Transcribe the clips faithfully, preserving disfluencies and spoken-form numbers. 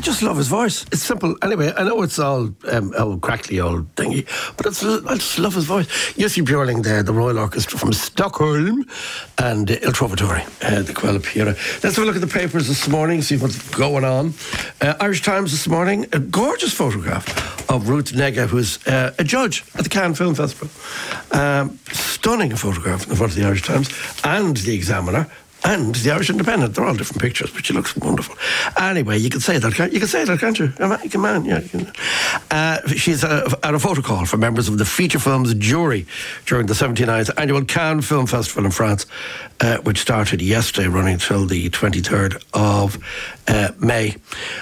I just love his voice. It's simple. Anyway, I know it's all um, old crackly old thingy, but it's, I just love his voice. Jussi Björling there, the Royal Orchestra from Stockholm, and uh, Il Trovatore, uh, the Quella Pura. Let's have a look at the papers this morning, see what's going on. Uh, Irish Times this morning, a gorgeous photograph of Ruth Negga, who's uh, a judge at the Cannes Film Festival. Um, stunning photograph in the front of the Irish Times and the Examiner. And the Irish Independent. They're all different pictures, but she looks wonderful. Anyway, you can say that, can't you? You can say that, can't you? You can, man, yeah. You can. Uh, she's a, at a photo call for members of the feature film's jury during the seventy-ninth Annual Cannes Film Festival in France, uh, which started yesterday, running till the twenty-third of uh, May.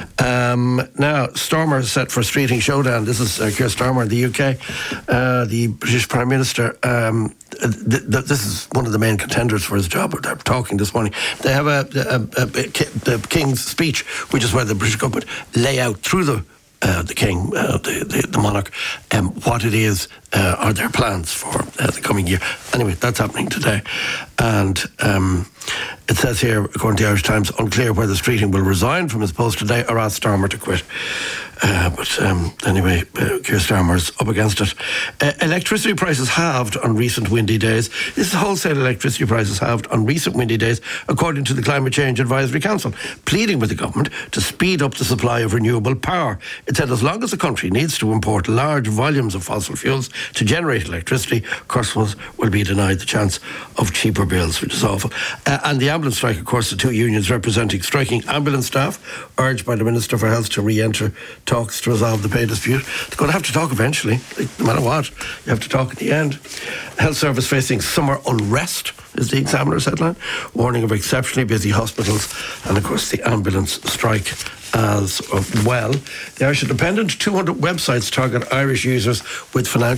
Um, now, Stormer is set for a streeting showdown. This is uh, Keir Starmer in the U K, uh, the British Prime Minister. Um, th- th- this is one of the main contenders for his job. They're talking this morning. They have a, a, a, a the King's speech, which is where the British government lay out through the uh, the King, uh, the, the the monarch, um, what it is uh, are their plans for uh, the coming year. Anyway, that's happening today, and um, it says here, according to the Irish Times, unclear whether Streeting will resign from his post today or ask Starmer to quit. Uh, but um, anyway, uh, Keir Starmer's up against it. Uh, electricity prices halved on recent windy days. This is wholesale electricity prices halved on recent windy days, according to the Climate Change Advisory Council, pleading with the government to speed up the supply of renewable power. It said as long as the country needs to import large volumes of fossil fuels to generate electricity, customers will be denied the chance of cheaper bills, which is awful. Uh, and the ambulance strike, of course, the two unions representing striking ambulance staff, urged by the Minister for Health to re-enter talks to resolve the pay dispute. They're going to have to talk eventually, no matter what. You have to talk at the end. Health Service facing summer unrest is the Examiner's headline, warning of exceptionally busy hospitals, and of course the ambulance strike as well. The Irish Independent, two hundred websites target Irish users with financial